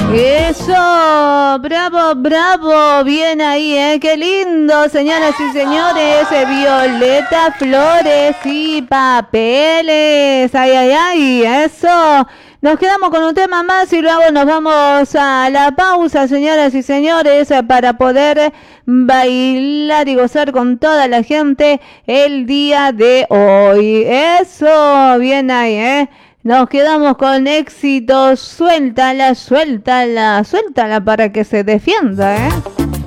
Eso, bravo, bravo, bien ahí, qué lindo, señoras y señores, Violeta, flores y papeles, ay, ay, ay, eso. Nos quedamos con un tema más y luego nos vamos a la pausa, señoras y señores, para poder bailar y gozar con toda la gente el día de hoy. Eso, bien ahí. Nos quedamos con éxito. Suéltala, suéltala, suéltala para que se defienda,